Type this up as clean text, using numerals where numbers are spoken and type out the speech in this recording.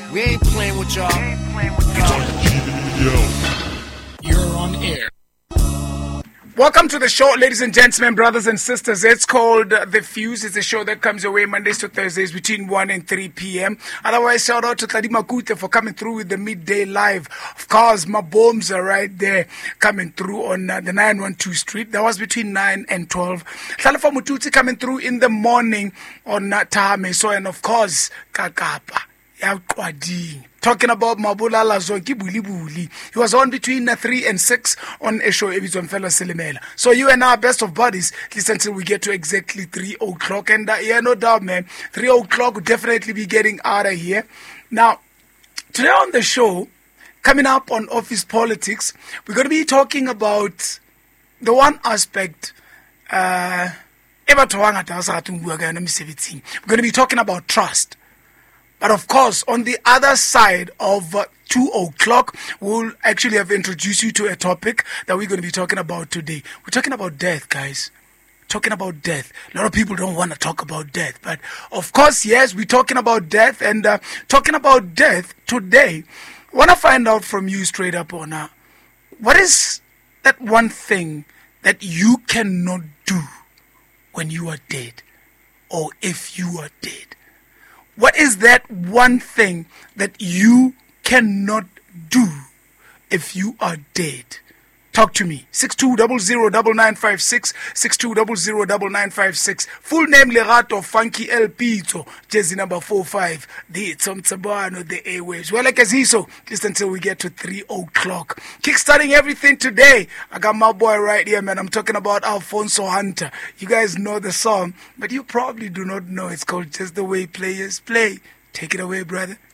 We ain't playing with y'all. You're on air. Welcome to the show, ladies and gentlemen, brothers and sisters. It's called The Fuse. It's a show that comes your way Mondays to Thursdays between 1 and 3 p.m. Otherwise, shout out to Tladi Makute for coming through with the midday live. Of course, my bombs are right there coming through on the 912 Street. That was between 9 and 12. Tlalafa Mututsi coming through in the morning on Tahame. So, and of course, Kakapa. Talking about Mabulala Zonki Buli Buli. He was on between 3 and 6 on a show Ebizon Fella Selimela. So you and our best of buddies, listen until we get to exactly 3 o'clock. And yeah, no doubt, man, 3 o'clock will definitely be getting out of here. Now, today on the show, coming up on Office Politics, we're going to be talking about the one aspect. We're going to be talking about trust. But of course, on the other side of 2 o'clock, we'll actually have introduced you to a topic that we're going to be talking about today. We're talking about death, guys. Talking about death. A lot of people don't want to talk about death. But of course, yes, we're talking about death. And talking about death today, I want to find out from you straight up on what is that one thing that you cannot do when you are dead? Or if you are dead? What is that one thing that you cannot do if you are dead? Talk to me. 62009956, 62009956. Full name Lerato Funky El Pito, Jazzy number 45. The Tsomtsabano, the airwaves. Well, like as he so, just until we get to 3 o'clock. Kickstarting everything today. I got my boy right here, man. I'm talking about Alfonso Hunter. You guys know the song, but you probably do not know. It's called Just the Way Players Play. Take it away, brother.